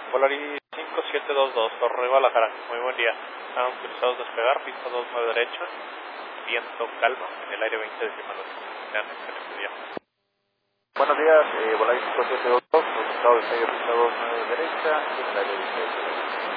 Volaris 5722, Torre Guadalajara. Muy buen día. Estamos autorizados a despegar, pista 29 derecha, viento calma, en el aire 20 decimal 8. Tengan un excelente día. Buenos días, Volaris 5722, resultado de medio pista 29 derecha, en el aire 20 decimal 8.